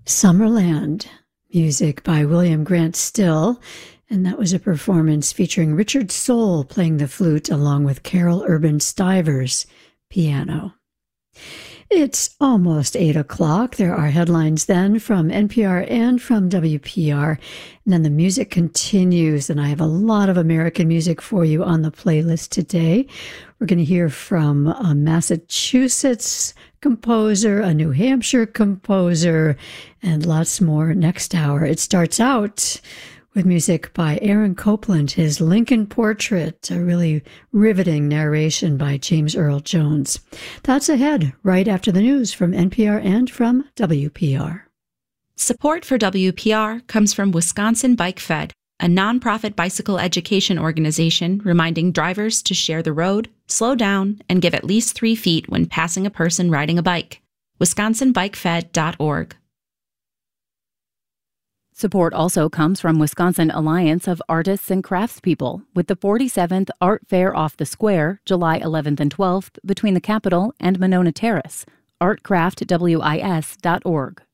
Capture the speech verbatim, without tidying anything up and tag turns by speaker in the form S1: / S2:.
S1: Summerland, music by William Grant Still, and that was a performance featuring Richard Soule playing the flute along with Carol Urban Stivers, piano. It's almost eight o'clock. There are headlines then from N P R and from W P R. And then the music continues, and I have a lot of American music for you on the playlist today. We're going to hear from a Massachusetts composer, a New Hampshire composer, and lots more next hour. It starts out with music by Aaron Copland, his Lincoln Portrait, a really riveting narration by James Earl Jones. That's ahead, right after the news from N P R and from W P R.
S2: Support for W P R comes from Wisconsin Bike Fed, a nonprofit bicycle education organization reminding drivers to share the road, slow down, and give at least three feet when passing a person riding a bike. wisconsin bike fed dot org.
S3: Support also comes from Wisconsin Alliance of Artists and Craftspeople with the forty-seventh Art Fair Off the Square, July eleventh and twelfth, between the Capitol and Monona Terrace. art craft wis dot org.